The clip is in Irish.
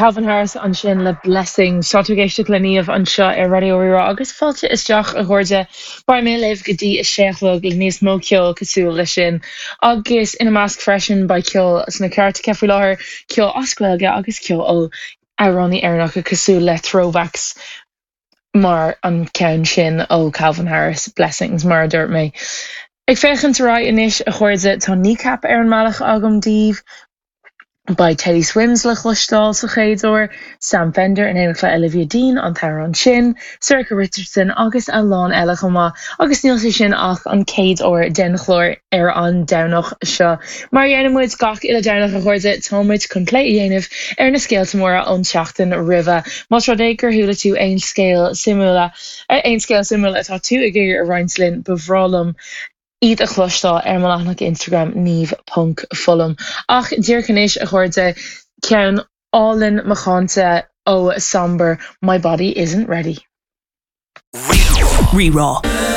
Calvin Harris an sin le blessing Satugéiste leníomh an seo ar radioírá agus fáilte isteach a chuirde bar mé leh gotí is séachlog ag níos mó ceol cosú lei sin agus ina másc freisin ba ceol sna ceart cefu láthir ceol oscailge agus ceol ó aránaí airnach a cosú le throwbacks mar an ceann sin ó Calvin Harris blessings mar dúirt mé. Ag féchan rá inis a chuirde tá kneecap ar an meach agam díobh by Teddy Swims le chlustal sa chéadúir, Sam Fender and éanach le Olivia Dean an Taran sin, Circa Richardson agus a lán eile chomá, agus níl sé sin ach an céad ó den chlór ar an dawnach seo. Mar dhéanamid gach ile dawnach a chuirde támuid chun clé dhéanamh ar na scéaltamóra ón seachtain rive. Mas rud é gur thula tú ein scéal simúla atá tú ag gur a Reinslin bhrálam iad a chlostal ar malachnach Instagram Niamh.Fulham. Ach dearcanis a chuirde ceann Allin Machanta ó Somber, My Body Isn't Ready. Re-Raw.